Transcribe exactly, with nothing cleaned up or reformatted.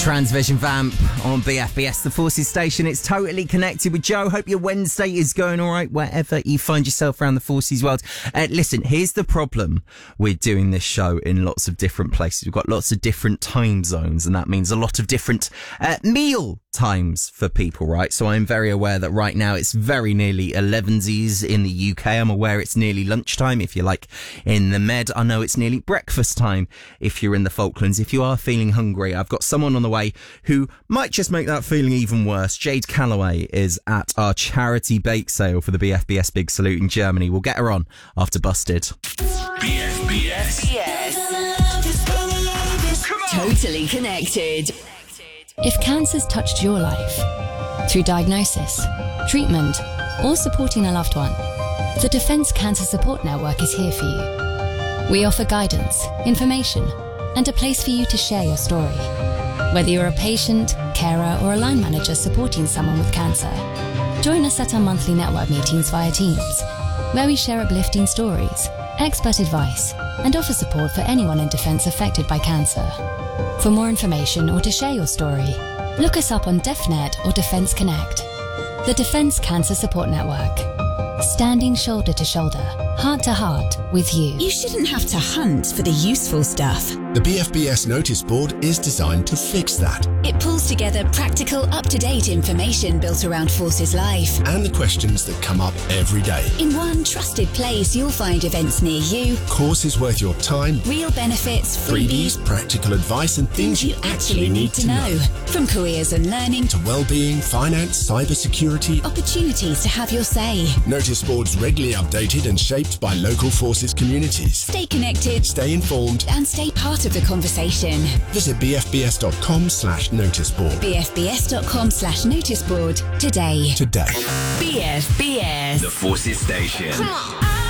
Transvision Vamp on B F B S, the Forces station. It's Totally Connected with Joe. Hope your Wednesday is going all right wherever you find yourself around the Forces world. Uh, listen, here's the problem with doing this show in lots of different places. We've got lots of different time zones, and that means a lot of different uh, meal times for people, right? So I'm very aware that right now it's very nearly elevensies in the U K. I'm aware it's nearly lunchtime if you're like in the Med. I know it's nearly breakfast time if you're in the Falklands. If you are feeling hungry, I've got someone on the way who might just make that feeling even worse. Jade Calloway is at our charity bake sale for the B F B S Big Salute in Germany. We'll get her on after Busted. B F B S. B F B S. Totally Connected. If cancer's touched your life, through diagnosis, treatment, or supporting a loved one, the Defence Cancer Support Network is here for you. We offer guidance, information, and a place for you to share your story. Whether you're a patient, carer, or a line manager supporting someone with cancer, join us at our monthly network meetings via Teams, where we share uplifting stories, expert advice, and offer support for anyone in Defence affected by cancer. For more information or to share your story, look us up on DefNet or Defence Connect. The Defence Cancer Support Network. Standing shoulder to shoulder, heart to heart with you. You shouldn't have to hunt for the useful stuff. The B F B S notice board is designed to fix that. It pulls together practical, up-to-date information built around Forces Life. And the questions that come up every day. In one trusted place, you'll find events near you, Courses worth your time, real benefits, freebies, freebies, practical advice and things you actually need to know. From careers and learning To well-being, finance, cybersecurity. opportunities to have your say. Notice boards regularly updated and shaped by local forces communities. Stay connected Stay informed. and stay part of the conversation. Visit bfbs.com slash noticeboard bfbs.com slash noticeboard today. today. B F B S. The Forces station. Come on.